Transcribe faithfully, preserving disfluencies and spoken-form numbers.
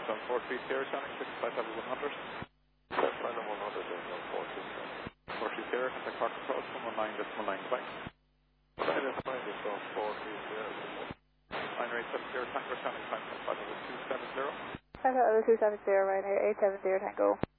seven four three Sierra Sonic, six five level one hundred. six five level one hundred, seven four three Sierra. four three Sierra, contact Parker Cross, one one nine decimal nine, goodbye. nine decimal nine, seven four three Sierra. nine eight seven zero, Tango Sonic, five five level two seven zero. five level two seven zero, right here, eight seven zero Tango.